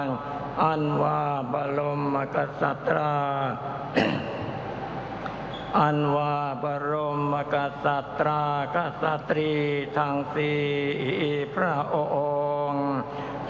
อันว่าบรมกษัตรา อันว่าบรมกษัตรากษัตรีทั้งสี่พระองค์